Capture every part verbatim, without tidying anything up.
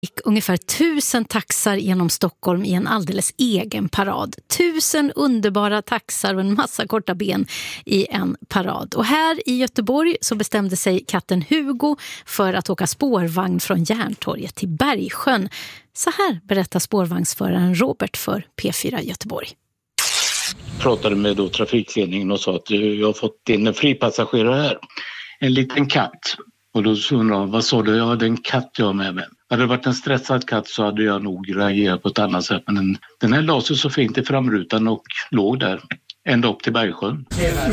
gick ungefär tusen taxar genom Stockholm i en alldeles egen parad. Tusen underbara taxar och en massa korta ben i en parad. Och här i Göteborg så bestämde sig katten Hugo för att åka spårvagn från Järntorget till Bergsjön. Så här berättar spårvagnsföraren Robert för P fyra Göteborg. Jag pratade med då trafikledningen och sa att jag har fått in en fripassagerare här. En liten katt. Och då sa de, vad sa du? Jag hade en katt jag med mig. Hade det varit en stressad katt så hade jag nog reagerat på ett annat sätt. Men den, den här la sig så fint i framrutan och låg där. Ända upp till Bergsjön.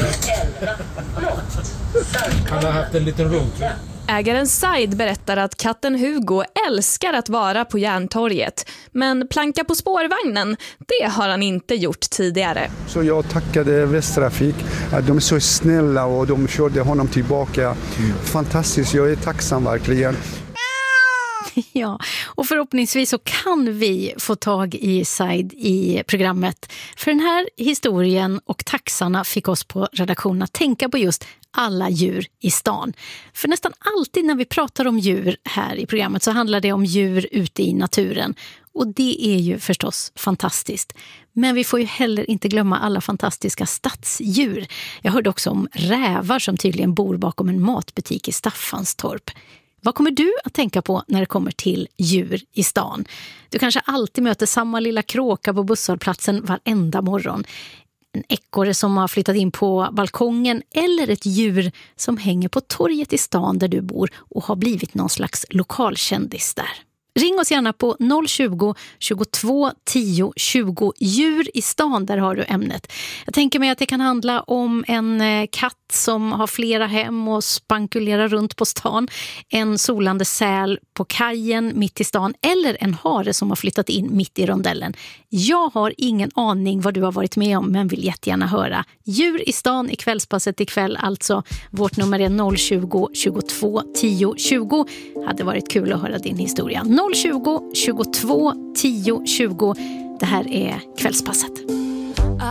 Han har haft en liten road. Ägaren Said berättar att katten Hugo älskar att vara på Järntorget. Men planka på spårvagnen, det har han inte gjort tidigare. Så jag tackade Västtrafik. De är så snälla och de körde honom tillbaka. Fantastiskt, jag är tacksam verkligen. Ja, och förhoppningsvis så kan vi få tag i Said i programmet. För den här historien och taxarna fick oss på redaktionen att tänka på just alla djur i stan. För nästan alltid när vi pratar om djur här i programmet så handlar det om djur ute i naturen. Och det är ju förstås fantastiskt. Men vi får ju heller inte glömma alla fantastiska stadsdjur. Jag hörde också om rävar som tydligen bor bakom en matbutik i Staffanstorp. Vad kommer du att tänka på när det kommer till djur i stan? Du kanske alltid möter samma lilla kråka på busshållplatsen varenda morgon. En ekorre som har flyttat in på balkongen eller ett djur som hänger på torget i stan där du bor och har blivit någon slags lokalkändis där. Ring oss gärna på noll tjugo, tjugotvå, tio, tjugo. Djur i stan, där har du ämnet. Jag tänker mig att det kan handla om en katt som har flera hem och spankulerar runt på stan. En solande säl på kajen mitt i stan. Eller en hare som har flyttat in mitt i rondellen. Jag har ingen aning vad du har varit med om, men vill jättegärna höra. Djur i stan i kvällspasset ikväll alltså. Vårt nummer är noll tjugo, tjugotvå, tio, tjugo. Hade varit kul att höra din historia. noll tjugo, tjugotvå, tio, tjugo. Det här är Kvällspasset.